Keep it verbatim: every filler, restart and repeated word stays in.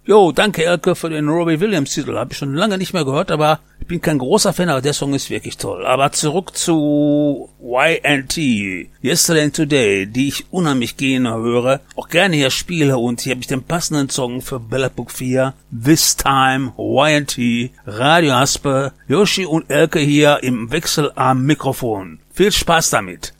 Jo, danke Elke für den Robbie Williams Titel. Hab ich schon lange nicht mehr gehört, aber ich bin kein großer Fan, aber der Song ist wirklich toll. Aber zurück zu Y and T, Yesterday and Today, die ich unheimlich gerne höre, auch gerne hier spiele, und hier habe ich den passenden Song für Bella Book vier, This Time, Y and T, Radio Aspe, Yoshi und Elke hier im Wechsel am Mikrofon. Viel Spaß damit.